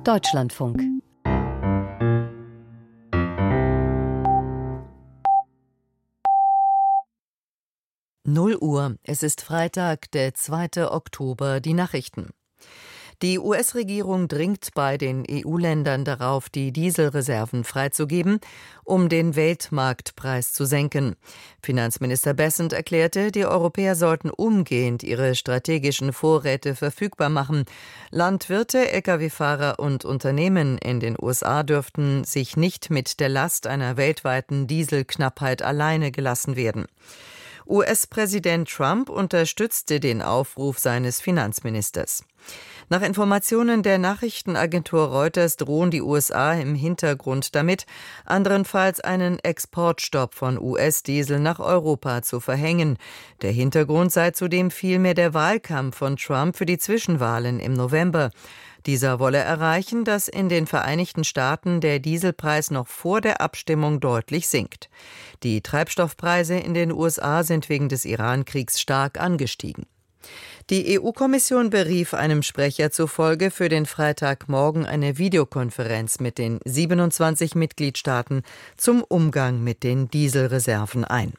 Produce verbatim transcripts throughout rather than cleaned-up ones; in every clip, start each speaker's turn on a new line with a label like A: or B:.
A: Deutschlandfunk. Null Uhr. Es ist Freitag, der zweite Oktober. Die Nachrichten. Die U S-Regierung dringt bei den E U-Ländern darauf, die Dieselreserven freizugeben, um den Weltmarktpreis zu senken. Finanzminister Bessent erklärte, die Europäer sollten umgehend ihre strategischen Vorräte verfügbar machen. Landwirte, L K W-Fahrer und Unternehmen in den U S A dürften sich nicht mit der Last einer weltweiten Dieselknappheit alleine gelassen werden. U S-Präsident Trump unterstützte den Aufruf seines Finanzministers. Nach Informationen der Nachrichtenagentur Reuters drohen die U S A im Hintergrund damit, anderenfalls einen Exportstopp von U S-Diesel nach Europa zu verhängen. Der Hintergrund sei zudem vielmehr der Wahlkampf von Trump für die Zwischenwahlen im November. Dieser wolle erreichen, dass in den Vereinigten Staaten der Dieselpreis noch vor der Abstimmung deutlich sinkt. Die Treibstoffpreise in den U S A sind wegen des Iran-Kriegs stark angestiegen. Die E U-Kommission berief einem Sprecher zufolge für den Freitagmorgen eine Videokonferenz mit den siebenundzwanzig Mitgliedstaaten zum Umgang mit den Dieselreserven ein.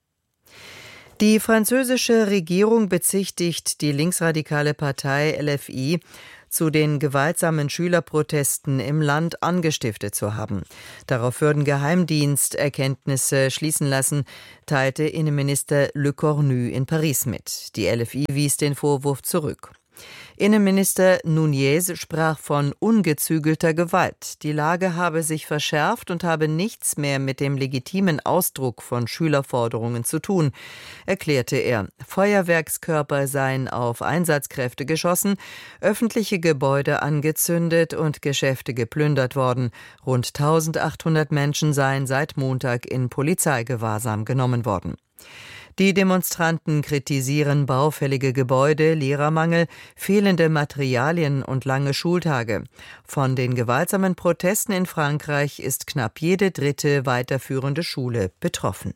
A: Die französische Regierung bezichtigt die linksradikale Partei L F I, zu den gewaltsamen Schülerprotesten im Land angestiftet zu haben. Darauf würden Geheimdiensterkenntnisse schließen lassen, teilte Innenminister Le Cornu in Paris mit. Die L F I wies den Vorwurf zurück. Innenminister Nunez sprach von ungezügelter Gewalt. Die Lage habe sich verschärft und habe nichts mehr mit dem legitimen Ausdruck von Schülerforderungen zu tun, erklärte er. Feuerwerkskörper seien auf Einsatzkräfte geschossen, öffentliche Gebäude angezündet und Geschäfte geplündert worden. Rund eintausendachthundert Menschen seien seit Montag in Polizeigewahrsam genommen worden. Die Demonstranten kritisieren baufällige Gebäude, Lehrermangel, fehlende Materialien und lange Schultage. Von den gewaltsamen Protesten in Frankreich ist knapp jede dritte weiterführende Schule betroffen.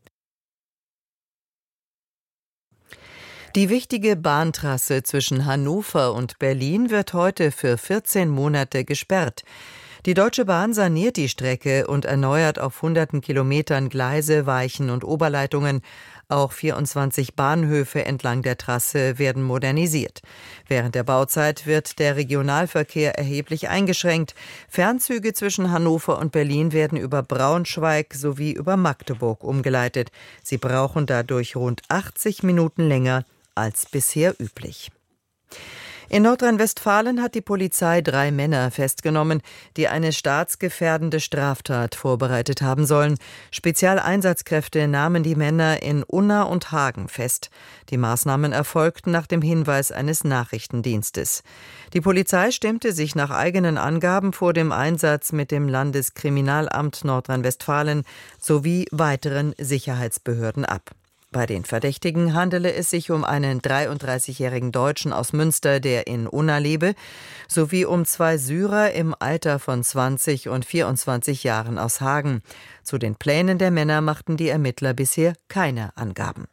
A: Die wichtige Bahntrasse zwischen Hannover und Berlin wird heute für vierzehn Monate gesperrt. Die Deutsche Bahn saniert die Strecke und erneuert auf hunderten Kilometern Gleise, Weichen und Oberleitungen. Auch vierundzwanzig Bahnhöfe entlang der Trasse werden modernisiert. Während der Bauzeit wird der Regionalverkehr erheblich eingeschränkt. Fernzüge zwischen Hannover und Berlin werden über Braunschweig sowie über Magdeburg umgeleitet. Sie brauchen dadurch rund achtzig Minuten länger als bisher üblich. In Nordrhein-Westfalen hat die Polizei drei Männer festgenommen, die eine staatsgefährdende Straftat vorbereitet haben sollen. Spezialeinsatzkräfte nahmen die Männer in Unna und Hagen fest. Die Maßnahmen erfolgten nach dem Hinweis eines Nachrichtendienstes. Die Polizei stimmte sich nach eigenen Angaben vor dem Einsatz mit dem Landeskriminalamt Nordrhein-Westfalen sowie weiteren Sicherheitsbehörden ab. Bei den Verdächtigen handele es sich um einen dreiunddreißigjährigen Deutschen aus Münster, der in Unna lebe, sowie um zwei Syrer im Alter von zwanzig und vierundzwanzig Jahren aus Hagen. Zu den Plänen der Männer machten die Ermittler bisher keine Angaben.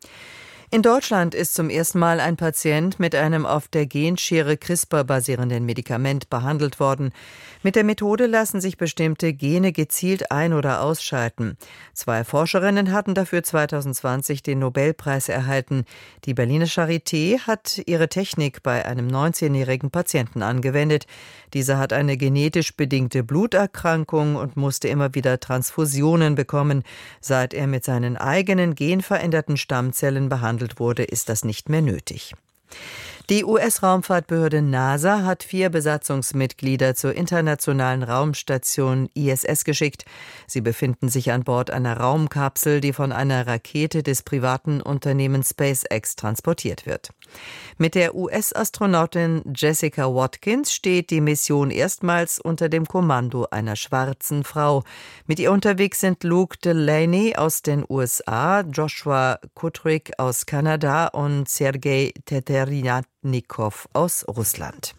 A: In Deutschland ist zum ersten Mal ein Patient mit einem auf der Genschere CRISPR basierenden Medikament behandelt worden. Mit der Methode lassen sich bestimmte Gene gezielt ein- oder ausschalten. Zwei Forscherinnen hatten dafür zweitausendzwanzig den Nobelpreis erhalten. Die Berliner Charité hat ihre Technik bei einem neunzehnjährigen Patienten angewendet. Dieser hat eine genetisch bedingte Bluterkrankung und musste immer wieder Transfusionen bekommen. Seit er mit seinen eigenen genveränderten Stammzellen behandelt wurde, ist das nicht mehr nötig. Die U S-Raumfahrtbehörde NASA hat vier Besatzungsmitglieder zur internationalen Raumstation I S S geschickt. Sie befinden sich an Bord einer Raumkapsel, die von einer Rakete des privaten Unternehmens SpaceX transportiert wird. Mit der U S-Astronautin Jessica Watkins steht die Mission erstmals unter dem Kommando einer schwarzen Frau. Mit ihr unterwegs sind Luke Delaney aus den U S A, Joshua Kutrick aus Kanada und Sergei Teterjatnikow aus Russland.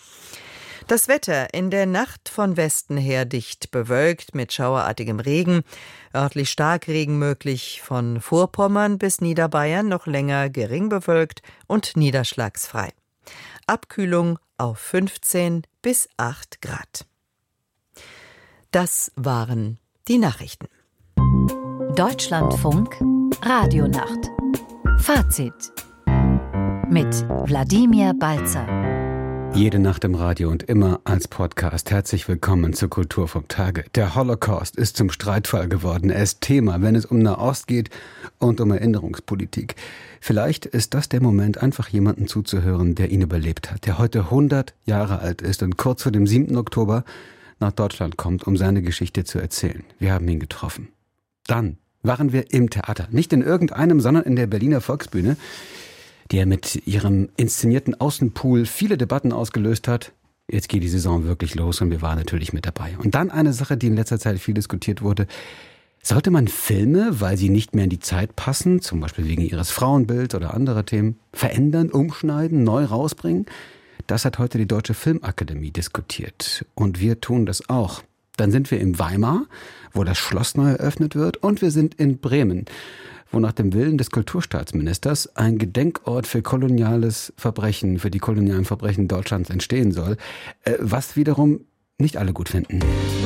A: Das Wetter: in der Nacht von Westen her dicht bewölkt mit schauerartigem Regen, örtlich Starkregen möglich von Vorpommern bis Niederbayern, noch länger gering bewölkt und niederschlagsfrei. Abkühlung auf fünfzehn bis acht Grad. Das waren die Nachrichten.
B: Deutschlandfunk Radionacht. Fazit mit Wladimir Balzer.
C: Jede Nacht im Radio und immer als Podcast. Herzlich willkommen zu Kulturfunk Tage. Der Holocaust ist zum Streitfall geworden. Er ist Thema, wenn es um Nahost geht und um Erinnerungspolitik. Vielleicht ist das der Moment, einfach jemanden zuzuhören, der ihn überlebt hat, der heute hundert Jahre alt ist und kurz vor dem siebten Oktober nach Deutschland kommt, um seine Geschichte zu erzählen. Wir haben ihn getroffen. Dann waren wir im Theater. Nicht in irgendeinem, sondern in der Berliner Volksbühne, die er mit ihrem inszenierten Außenpool viele Debatten ausgelöst hat. Jetzt geht die Saison wirklich los und wir waren natürlich mit dabei. Und dann eine Sache, die in letzter Zeit viel diskutiert wurde. Sollte man Filme, weil sie nicht mehr in die Zeit passen, zum Beispiel wegen ihres Frauenbilds oder anderer Themen, verändern, umschneiden, neu rausbringen? Das hat heute die Deutsche Filmakademie diskutiert. Und wir tun das auch. Dann sind wir in Weimar, wo das Schloss neu eröffnet wird. Und wir sind in Bremen, wo nach dem Willen des Kulturstaatsministers ein Gedenkort für koloniales Verbrechen, für die kolonialen Verbrechen Deutschlands entstehen soll, was wiederum nicht alle gut finden.